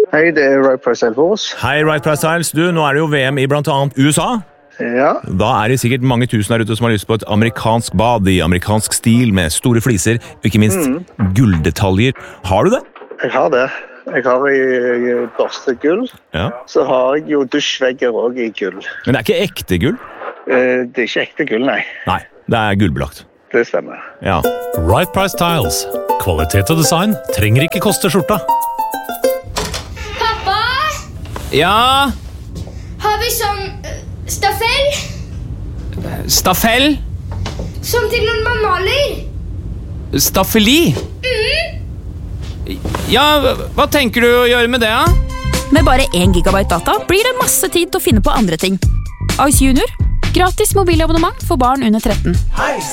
Hei, det Right Price Tiles. Hei, Right Price Tiles. Du, nå det jo VM I blant annet USA. Ja. Da det sikkert mange tusen der ute som har lyst på et amerikansk bad I amerikansk stil med store fliser, og ikke minst gulldetaljer. Har du det? Jeg har det. Jeg har I børstet gull. Ja. Så har jeg jo dusjvegger også I gull. Men det ikke ekte gull? Det ikke ekte gull, nei. Nei, det gullbelagt. Det stemmer. Ja. Right Price Tiles. Kvalitet og design trenger ikke koste skjorta. Pappa, Ja, har vi sånn staffell? staffell? Som til når man maler? Staffeli? Ja, hva tenker du å gjøre med det, da? Med bare 1 gigabyte data blir det masse tid til å finne på andre ting. Ice Junior. Gratis mobilabonnement for barn under 13.